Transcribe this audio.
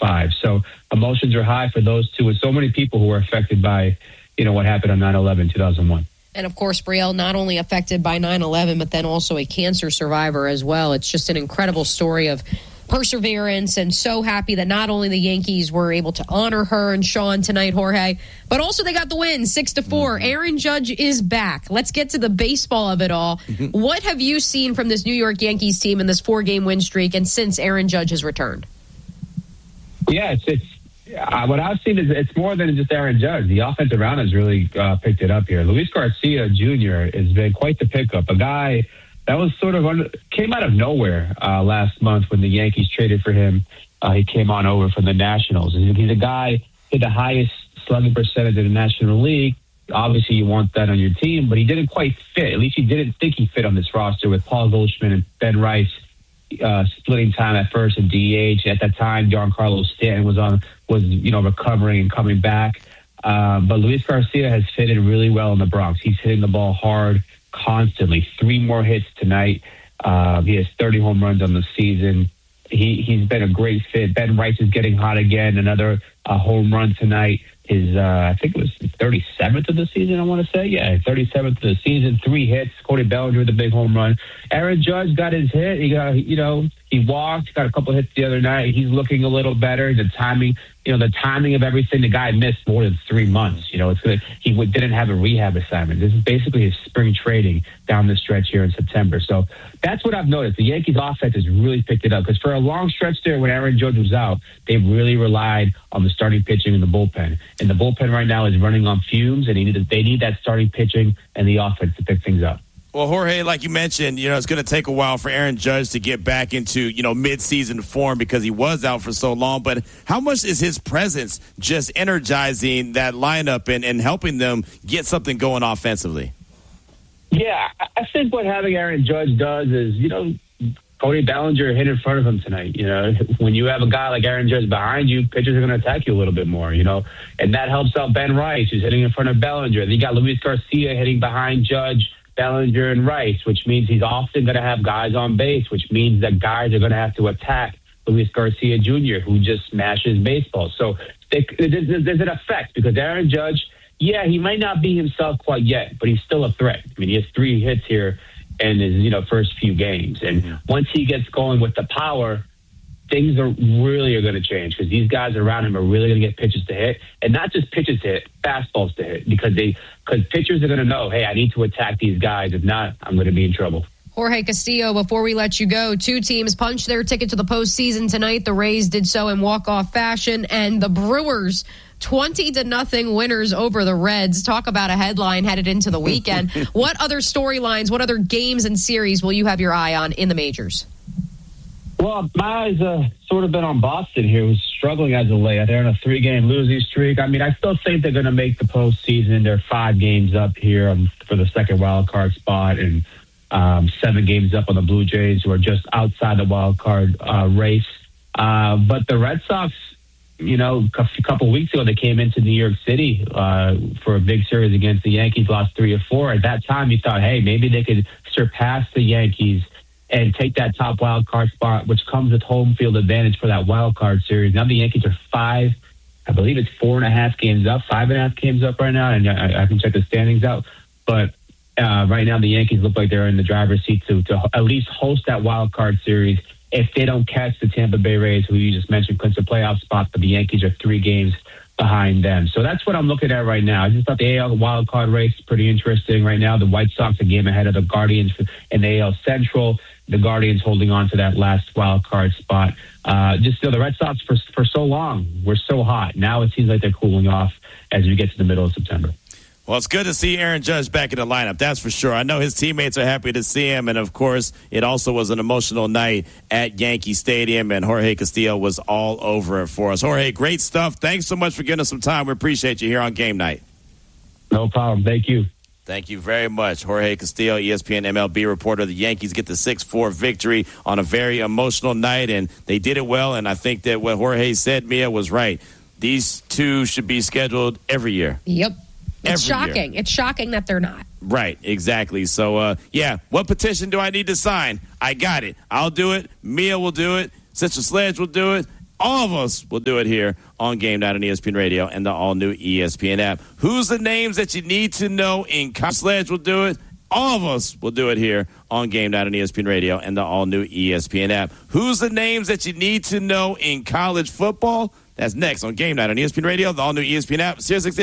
5. So emotions are high for those two, and so many people who were affected by, what happened on 9/11, 2001. And, of course, Brielle, not only affected by 9/11, but then also a cancer survivor as well. It's just an incredible story of perseverance, and so happy that not only the Yankees were able to honor her and Sean tonight, Jorge, but also they got the win, 6-4. Aaron Judge is back. Let's get to the baseball of it all. What have you seen from this New York Yankees team in this 4-game win streak and since Aaron Judge has returned? Yeah, what I've seen is it's more than just Aaron Judge. The offensive round has really picked it up here. Luis Garcia Jr. has been quite the pickup. A guy that was sort of came out of nowhere last month when the Yankees traded for him. He came on over from the Nationals. He's a guy hit the highest slugging percentage in the National League. Obviously, you want that on your team, but he didn't quite fit. At least he didn't think he fit on this roster with Paul Goldschmidt and Ben Rice splitting time at first and DH. At that time, Giancarlo Stanton was recovering and coming back. But Luis Garcia has fitted really well in the Bronx. He's hitting the ball hard constantly. 3 more hits tonight. He has 30 home runs on the season. He's been a great fit. Ben Rice is getting hot again. Another home run tonight. His I think it was 37th of the season, I want to say. Yeah, 37th of the season. 3 hits. Cody Bellinger with a big home run. Aaron Judge got his hit. He got, he walked, got a couple hits the other night. He's looking a little better. The timing of everything, the guy missed more than 3 months. He didn't have a rehab assignment. This is basically his spring training down the stretch here in September. So that's what I've noticed. The Yankees offense has really picked it up because for a long stretch there when Aaron Judge was out, they really relied on the starting pitching and the bullpen. And the bullpen right now is running on fumes, and they need that starting pitching and the offense to pick things up. Well, Jorge, like you mentioned, it's going to take a while for Aaron Judge to get back into, mid-season form because he was out for so long. But how much is his presence just energizing that lineup and helping them get something going offensively? Yeah, I think what having Aaron Judge does is, Cody Bellinger hit in front of him tonight. When you have a guy like Aaron Judge behind you, pitchers are going to attack you a little bit more, and that helps out Ben Rice, who's hitting in front of Bellinger. Then you got Luis Garcia hitting behind Judge, Bellinger, and Rice, which means he's often going to have guys on base, which means that guys are going to have to attack Luis Garcia Jr., who just smashes baseball. So there's an effect because Aaron Judge, he might not be himself quite yet, but he's still a threat. I mean, he has 3 hits here in his first few games. And once he gets going with the power, things are going to change because these guys around him are really going to get pitches to hit, and not just pitches to hit, fastballs to hit, because pitchers are going to know, hey, I need to attack these guys. If not, I'm going to be in trouble. Jorge Castillo, before we let you go, 2 teams punched their ticket to the postseason tonight. The Rays did so in walk-off fashion, and the Brewers 20-0 winners over the Reds. Talk about a headline headed into the weekend. What other storylines, what other games and series will you have your eye on in the majors? Well, my eyes sort of been on Boston here, who's struggling as of late. They're on a 3-game losing streak. I mean, I still think they're going to make the postseason. They're 5 games up here for the second wild card spot, and 7 games up on the Blue Jays, who are just outside the wild card race. But the Red Sox, a couple weeks ago, they came into New York City for a big series against the Yankees, lost 3 of 4. At that time, you thought, hey, maybe they could surpass the Yankees and take that top wild card spot, which comes with home field advantage for that wild card series. Now the Yankees are 5, I believe it's 4.5 games up, 5.5 games up right now, and I can check the standings out. But right now the Yankees look like they're in the driver's seat to at least host that wild card series. If they don't catch the Tampa Bay Rays, who you just mentioned, clinch the playoff spot, but the Yankees are 3 games behind them. So that's what I'm looking at right now. I just thought the AL wild card race is pretty interesting right now. The White Sox a game ahead of the Guardians in the AL Central. The Guardians holding on to that last wild card spot. The Red Sox for so long were so hot. Now it seems like they're cooling off as we get to the middle of September. Well, it's good to see Aaron Judge back in the lineup, that's for sure. I know his teammates are happy to see him, and, of course, it also was an emotional night at Yankee Stadium, and Jorge Castillo was all over it for us. Jorge, great stuff. Thanks so much for giving us some time. We appreciate you here on Game Night. No problem. Thank you. Thank you very much. Jorge Castillo, ESPN MLB reporter. The Yankees get the 6-4 victory on a very emotional night, and they did it well, and I think that what Jorge said, Mia, was right. These 2 should be scheduled every year. Yep. It's shocking. Year. It's shocking that they're not. Right, exactly. So, what petition do I need to sign? I got it. I'll do it. Mia will do it. Sister Sledge will do it. All of us will do it here on Game Night on ESPN Radio and the all-new ESPN app. Who's the names that you need to know in college? Sledge will do it. All of us will do it here on Game Night on ESPN Radio and the all-new ESPN app. Who's the names that you need to know in college football? That's next on Game Night on ESPN Radio, the all-new ESPN app, SiriusXM.